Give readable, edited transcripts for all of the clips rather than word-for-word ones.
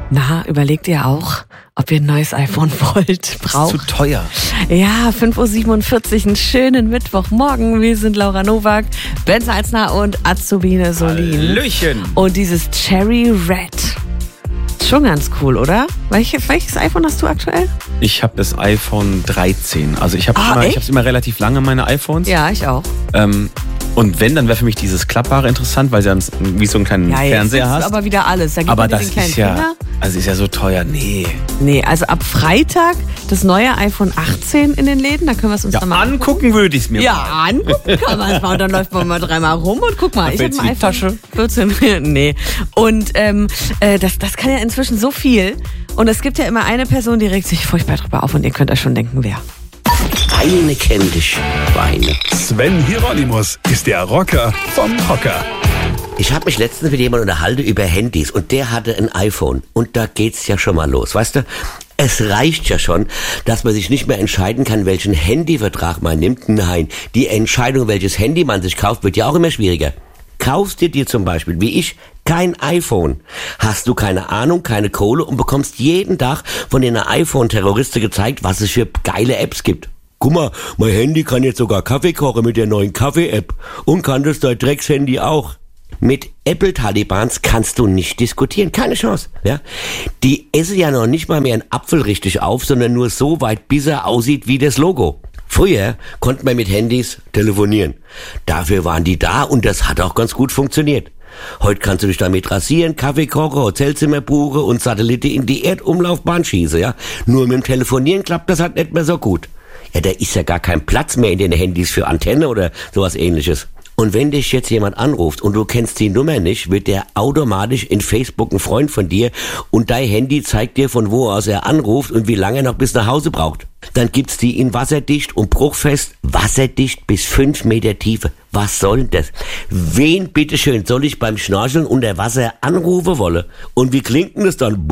Na, überlegt ihr auch, ob ihr ein neues iPhone braucht? Ist zu teuer. Ja, 5.47 Uhr, einen schönen Mittwochmorgen. Wir sind Laura Nowak, Ben Salzner und Azubine Solin. Hallöchen. Und dieses Cherry Red. Schon ganz cool, oder? Welches iPhone hast du aktuell? Ich habe das iPhone 13. Also ich habe es immer relativ lange, meine iPhones. Ja, ich auch. Und wenn, dann wäre für mich dieses Klappbare interessant, weil sie dann wie so einen kleinen Fernseher hast. hast. Aber wieder alles. Da gibt aber man das den kleinen ist ja, Finger. also ist ja so teuer. Nee, also ab Freitag das neue iPhone 18 in den Läden. Da können wir es uns ja, dann mal angucken würde ich es mir. Ja, angucken kann man es mal. Und dann läuft man mal dreimal rum und guck mal. Ich habe ein iPhone Tasche. 14. Nee. Und das kann ja inzwischen so viel. Und es gibt ja immer eine Person, die regt sich furchtbar drüber auf. Und ihr könnt euch schon denken, wer. Weine kenn dich, Weine. Sven Hieronymus ist der Rocker vom Hocker. Ich habe mich letztens mit jemandem unterhalten über Handys und der hatte ein iPhone. Und da geht's ja schon mal los, weißt du? Es reicht ja schon, dass man sich nicht mehr entscheiden kann, welchen Handyvertrag man nimmt. Nein, die Entscheidung, welches Handy man sich kauft, wird ja auch immer schwieriger. Kaufst dir zum Beispiel, wie ich, kein iPhone, hast du keine Ahnung, keine Kohle und bekommst jeden Tag von den iPhone-Terroristen gezeigt, was es für geile Apps gibt. Guck mal, mein Handy kann jetzt sogar Kaffee kochen mit der neuen Kaffee-App und kann das dein Dreckshandy auch. Mit Apple-Talibans kannst du nicht diskutieren, keine Chance. Ja? Die essen ja noch nicht mal mehr einen Apfel richtig auf, sondern nur so weit, bis er aussieht wie das Logo. Früher konnte man mit Handys telefonieren. Dafür waren die da und das hat auch ganz gut funktioniert. Heute kannst du dich damit rasieren, Kaffee kochen, Hotelzimmer buchen und Satellite in die Erdumlaufbahn schießen. Ja? Nur mit dem Telefonieren klappt das halt nicht mehr so gut. Ja, da ist ja gar kein Platz mehr in den Handys für Antenne oder sowas ähnliches. Und wenn dich jetzt jemand anruft und du kennst die Nummer nicht, wird der automatisch in Facebook ein Freund von dir und dein Handy zeigt dir, von wo aus er anruft und wie lange er noch bis nach Hause braucht. Dann gibt's die in wasserdicht und bruchfest, wasserdicht bis 5 Meter Tiefe. Was soll denn das? Wen bitteschön soll ich beim Schnorcheln unter Wasser anrufen wollen? Und wie klingt denn das dann?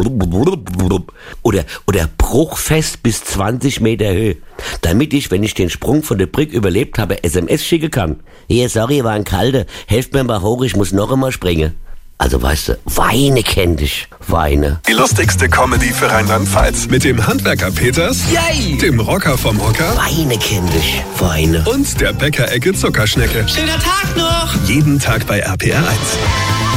Oder bruchfest bis 20 Meter Höhe. Damit ich, wenn ich den Sprung von der Brücke überlebt habe, SMS schicken kann. Hier, sorry, war ein Kalter. Helft mir mal hoch, ich muss noch einmal springen. Also weißt du, Weine kenn dich, Weine. Die lustigste Comedy für Rheinland-Pfalz. Mit dem Handwerker Peters, Yay! Dem Rocker vom Hocker Weine kenn dich, Weine. und der Bäckerecke Zuckerschnecke. Schöner Tag noch! Jeden Tag bei RPR 1.